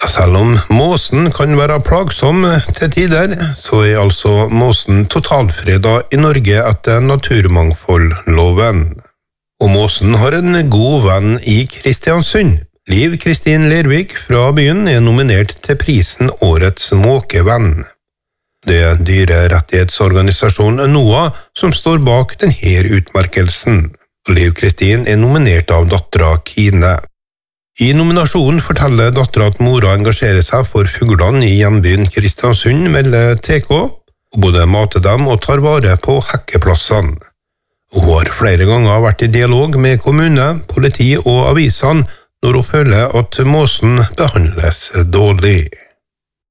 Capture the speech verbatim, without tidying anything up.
Selv om måsen kan være plagsom til tider, så er altså måsen totalfredet i Norge etter naturmangfoldloven. Og måsen har en god venn i Kristiansund. Liv Kristin Lervik fra byen er nominert til prisen Årets måkevenn. Det er dyrerettighetsorganisasjonen NOAH som står bak denne utmerkelsen. Liv Kristin er nominert av dattera Kine. I nominasjonen forteller dattera at mora engasjerer seg for fuglene i hjembyen Kristiansund med T K, og både mater dem og tar vare på hekkeplassene. Hun har flere ganger vært i dialog med kommune, politi og avisene når hun føler at måsen behandles dårlig.